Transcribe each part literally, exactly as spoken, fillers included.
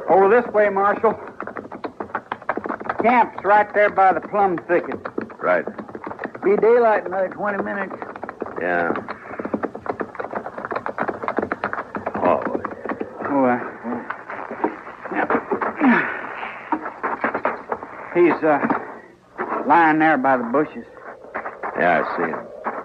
Over this way, Marshal. Camp's right there by the plum thicket. Right. Be daylight in another twenty minutes. Yeah. Oh. Oh, uh... He's, uh, lying there by the bushes. Yeah, I see him.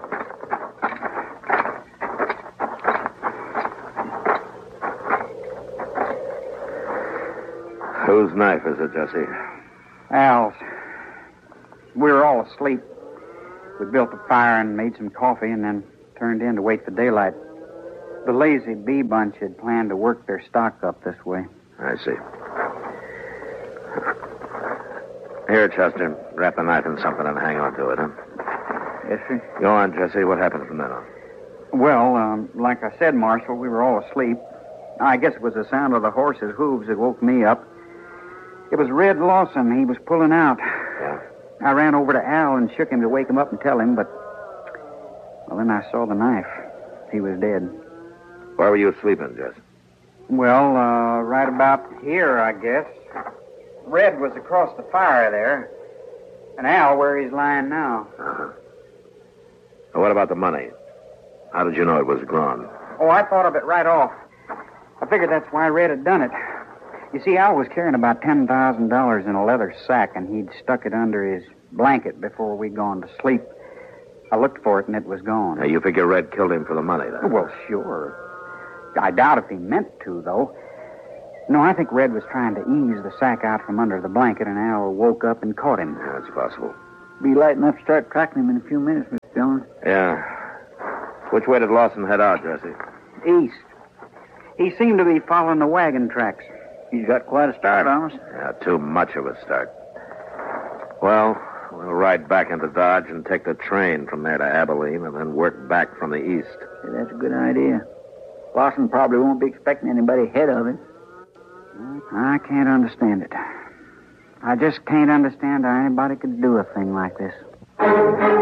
Whose knife is it, Jesse? Al's. We were all asleep. We built a fire and made some coffee and then turned in to wait for daylight. The Lazy Bee bunch had planned to work their stock up this way. I see. Here, Chester. Wrap the knife in something and hang on to it, huh? Yes, sir. Go on, Jesse. What happened from then on? Well, um, like I said, Marshal, we were all asleep. I guess it was the sound of the horse's hooves that woke me up. It was Red Lawson. He was pulling out. Yeah? I ran over to Al and shook him to wake him up and tell him, but... Well, then I saw the knife. He was dead. Where were you sleeping, Jesse? Well, uh, right about here, I guess. Red was across the fire there. And Al where he's lying now. Uh-huh. Well, what about the money? How did you know it was gone? Oh, I thought of it right off. I figured that's why Red had done it. You see, Al was carrying about ten thousand dollars in a leather sack, and he'd stuck it under his blanket before we'd gone to sleep. I looked for it, and it was gone. Now, you figure Red killed him for the money, then? Well, sure. I doubt if he meant to, though. No, I think Red was trying to ease the sack out from under the blanket, and Al woke up and caught him. Yeah, that's possible. Be light enough to start tracking him in a few minutes, Mister Jones. Yeah. Which way did Lawson head out, Jesse? East. He seemed to be following the wagon tracks. He's got quite a start on us. Yeah, too much of a start. Well, we'll ride back into Dodge and take the train from there to Abilene and then work back from the east. Yeah, that's a good idea. Lawson probably won't be expecting anybody ahead of him. I can't understand it. I just can't understand how anybody could do a thing like this.